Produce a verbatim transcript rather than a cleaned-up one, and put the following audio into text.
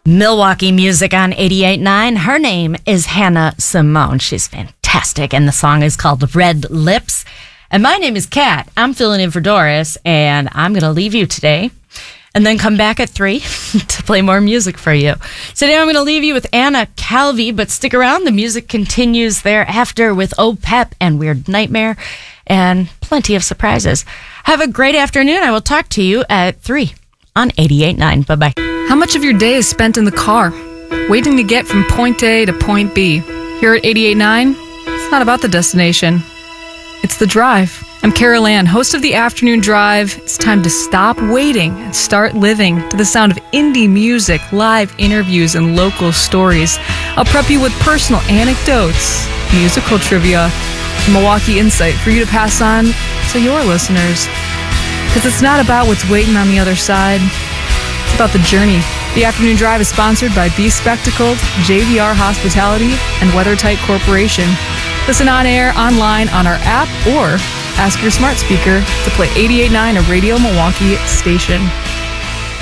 Milwaukee music on eighty-eight point nine. Her name is Hannah Simone. She's fantastic, and the song is called Red Lips. And my name is Kat. I'm filling in for Doris, and I'm going to leave you today and then come back at three to play more music for you. Today I'm going to leave you with Anna Calvi, but stick around. The music continues thereafter with Oh Pep and Weird Nightmare and plenty of surprises. Have a great afternoon. I will talk to you at three on eighty-eight point nine. Bye-bye. How much of your day is spent in the car, waiting to get from point A to point B? Here at eighty-eight point nine, it's not about the destination. It's the drive. I'm Carol Ann, host of the Afternoon Drive. It's time to stop waiting and start living to the sound of indie music, live interviews, and local stories. I'll prep you with personal anecdotes, musical trivia, and Milwaukee insight for you to pass on to your listeners. Because it's not about what's waiting on the other side. It's about the journey. The Afternoon Drive is sponsored by Be Spectacled, J V R Hospitality, and WeatherTight Corporation. Listen on air, online, on our app, or ask your smart speaker to play eighty-eight point nine, a Radio Milwaukee station.